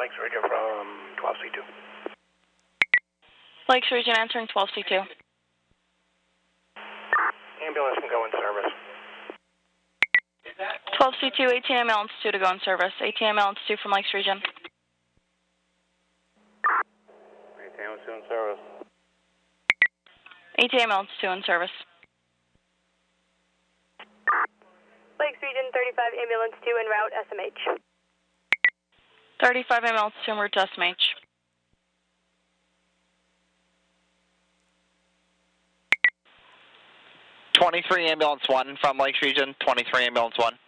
Lakes Region from 12C2. Lakes Region answering 12C2. Ambulance can go in service. 12C2, ATM Ambulance 2 to go in service. ATM Ambulance 2 from Lakes Region. ATM 2 in service. ATM Ambulance 2 in service. Lakes Region 35, Ambulance 2 en route, SMH. 35 Ambulance 2 en route to SMH. #23 Ambulance 1 from Lakes Region, #23 Ambulance 1.